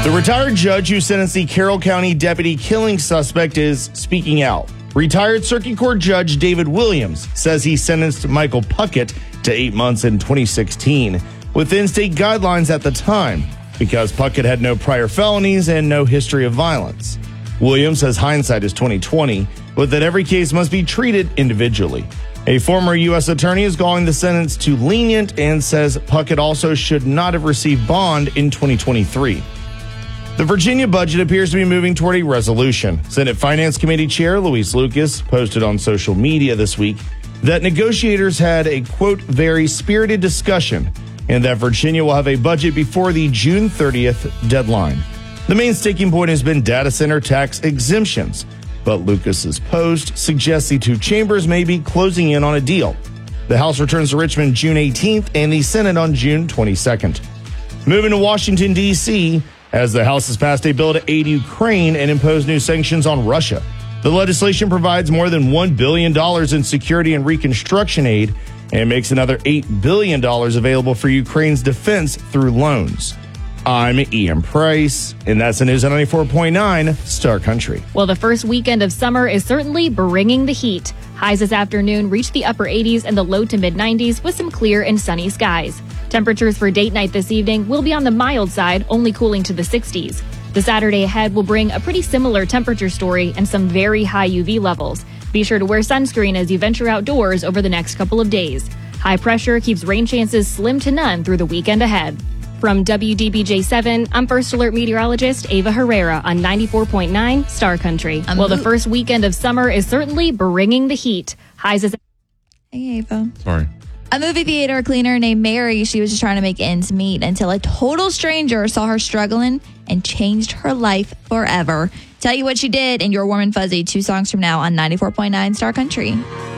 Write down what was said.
The retired judge who sentenced the Carroll County deputy killing suspect is speaking out. Retired Circuit Court Judge David Williams says he sentenced Michael Puckett to 8 months in 2016 within state guidelines at the time because Puckett had no prior felonies and no history of violence. Williams says hindsight is 20/20, but that every case must be treated individually. A former U.S. attorney is calling the sentence too lenient and says Puckett also should not have received bond in 2023. The Virginia budget appears to be moving toward a resolution. Senate Finance Committee Chair Luis Lucas posted on social media this week that negotiators had a, quote, very spirited discussion and that Virginia will have a budget before the June 30th deadline. The main sticking point has been data center tax exemptions, but Lucas's post suggests the two chambers may be closing in on a deal. The House returns to Richmond June 18th and the Senate on June 22nd. Moving to Washington, D.C., as the House has passed a bill to aid Ukraine and impose new sanctions on Russia. The legislation provides more than $1 billion in security and reconstruction aid and makes another $8 billion available for Ukraine's defense through loans. I'm Ian Price, and that's the news on 94.9 Star Country. Well, the first weekend of summer is certainly bringing the heat. Highs this afternoon reached the upper 80s and the low to mid 90s with some clear and sunny skies. Temperatures for date night this evening will be on the mild side, only cooling to the 60s. The Saturday ahead will bring a pretty similar temperature story and some very high UV levels. Be sure to wear sunscreen as you venture outdoors over the next couple of days. High pressure keeps rain chances slim to none through the weekend ahead. From WDBJ7, I'm First Alert meteorologist Ava Herrera on 94.9 Star Country. Well, the first weekend of summer is certainly bringing the heat. Highs is... Hey, Ava. Sorry. A movie theater cleaner named Mary, she was just trying to make ends meet until a total stranger saw her struggling and changed her life forever. Tell you what she did in Your Warm and Fuzzy 2 songs from now on 94.9 Star Country.